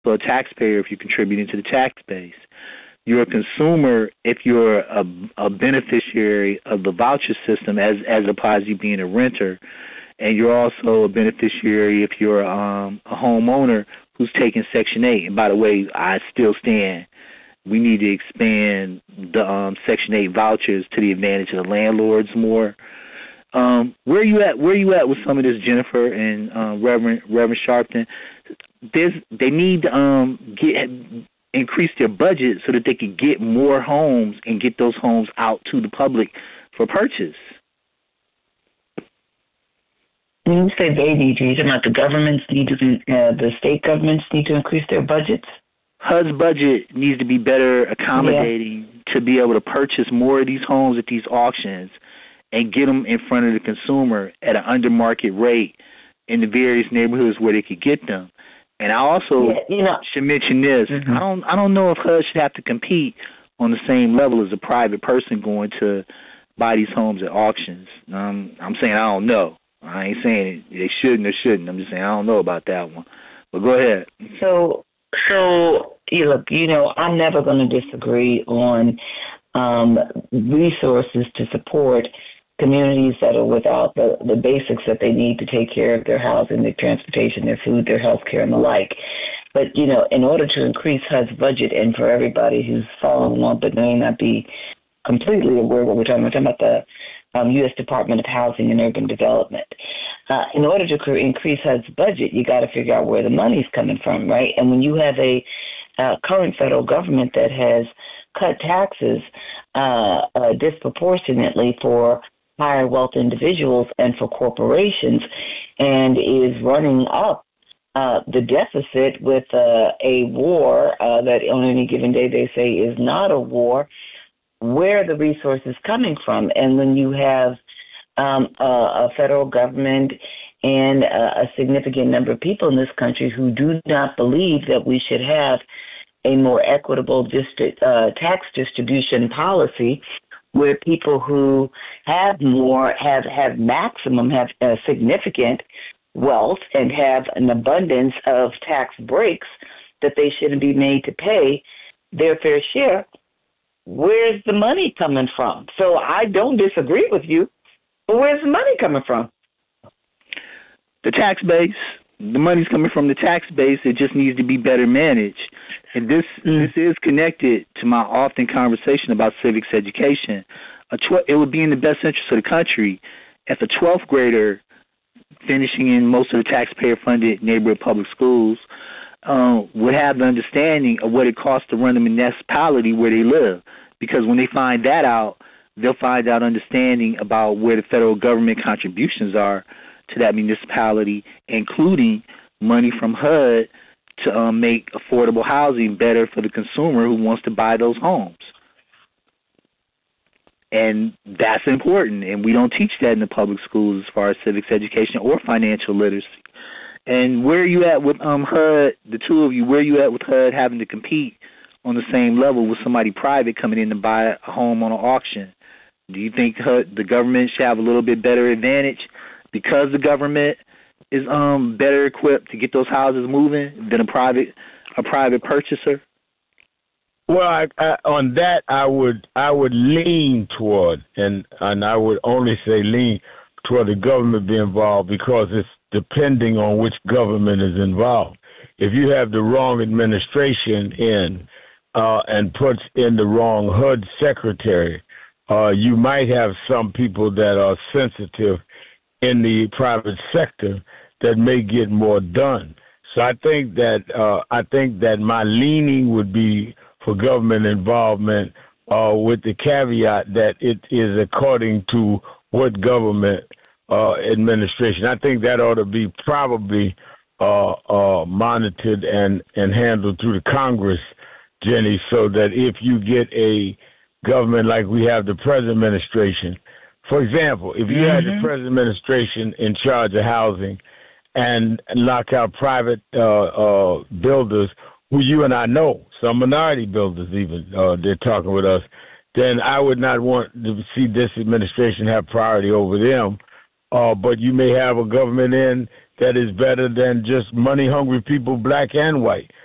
a taxpayer if you're contributing to the tax base. You're a consumer if you're a beneficiary of the voucher system as opposed to you being a renter. And you're also a beneficiary if you're a homeowner who's taking Section 8. And by the way, I still stand. We need to expand the Section 8 vouchers to the advantage of the landlords more. Where are you at? Where are you at with some of this, Jennifer and Reverend Sharpton? They need to increase their budget so that they can get more homes and get those homes out to the public for purchase. When you say they need to, you're talking about the governments need to, the state governments need to increase their budgets? HUD's budget needs to be better accommodating to be able to purchase more of these homes at these auctions and get them in front of the consumer at an under market rate in the various neighborhoods where they could get them. And I also should mention this. Mm-hmm. I don't know if HUD should have to compete on the same level as a private person going to buy these homes at auctions. I'm saying I don't know. I ain't saying they shouldn't or shouldn't. I'm just saying I don't know about that one. But go ahead. So look, I'm never going to disagree on resources to support communities that are without the basics that they need to take care of their housing, their transportation, their food, their health care, and the like. But, in order to increase HUD's budget, and for everybody who's following along but may not be completely aware of what we're talking about the U.S. Department of Housing and Urban Development. In order to increase HUD's budget, you got to figure out where the money's coming from, right? And when you have a current federal government that has cut taxes disproportionately for higher wealth individuals and for corporations, and is running up the deficit with a war that on any given day they say is not a war, where are the resources coming from? And when you have a federal government and a significant number of people in this country who do not believe that we should have a more equitable tax distribution policy where people who have more, have significant wealth and have an abundance of tax breaks that they shouldn't be made to pay their fair share, where's the money coming from? So I don't disagree with you, but where's the money coming from? The tax base. The money's coming from the tax base. It just needs to be better managed. And this is connected to my often conversation about civics education. It would be in the best interest of the country if a 12th grader finishing in most of the taxpayer-funded neighborhood public schools would have the understanding of what it costs to run the municipality where they live. Because when they find that out, they'll find out understanding about where the federal government contributions are to that municipality, including money from HUD to make affordable housing better for the consumer who wants to buy those homes. And that's important, and we don't teach that in the public schools as far as civics education or financial literacy. And where are you at with HUD, the two of you, where are you at with HUD having to compete on the same level with somebody private coming in to buy a home on an auction? Do you think the government should have a little bit better advantage because the government is better equipped to get those houses moving than a private purchaser? Well, on that, I would lean toward, and I would only say lean toward the government being involved because it's depending on which government is involved. If you have the wrong administration in and puts in the wrong HUD secretary, you might have some people that are sensitive in the private sector that may get more done. So I think that my leaning would be for government involvement, with the caveat that it is according to what government administration. I think that ought to be probably monitored and handled through the Congress, Jenny, so that if you get a government like we have the present administration, for example, if you had the present administration in charge of housing and lock out private builders who you and I know, some minority builders even, they're talking with us, then I would not want to see this administration have priority over them. But you may have a government in that is better than just money-hungry people, black and white.